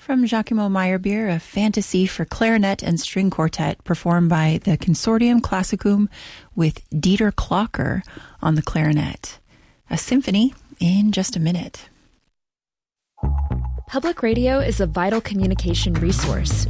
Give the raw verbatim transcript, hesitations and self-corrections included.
from Giacomo Meyerbeer, a fantasy for clarinet and string quartet performed by the Consortium Classicum with Dieter Klocker on the clarinet. A symphony in just a minute. Public radio is a vital communication resource.